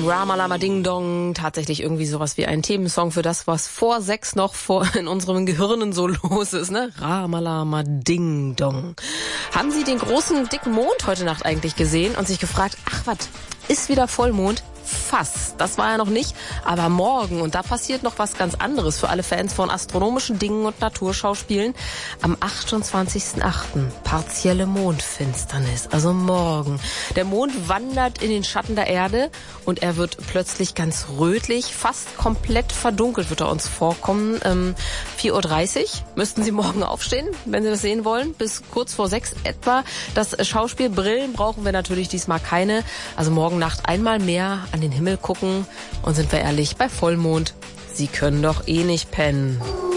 Ramalama Ding Dong, tatsächlich irgendwie sowas wie ein Themensong für das, was vor 6 noch in unseren Gehirnen so los ist, ne? Ramalama Ding Dong. Haben Sie den großen, dicken Mond heute Nacht eigentlich gesehen und sich gefragt, ach was, ist wieder Vollmond? Fast. Das war ja noch nicht, aber morgen, und da passiert noch was ganz anderes für alle Fans von astronomischen Dingen und Naturschauspielen. Am 28.08. partielle Mondfinsternis, also morgen. Der Mond wandert in den Schatten der Erde und er wird plötzlich ganz rötlich, fast komplett verdunkelt wird er uns vorkommen. 4.30 Uhr müssten Sie morgen aufstehen, wenn Sie das sehen wollen, bis kurz vor 6 etwa. Das Schauspiel Brillen brauchen wir natürlich diesmal keine. Also morgen Nacht einmal mehr an den Himmel gucken und sind wir ehrlich, bei Vollmond, Sie können doch eh nicht pennen.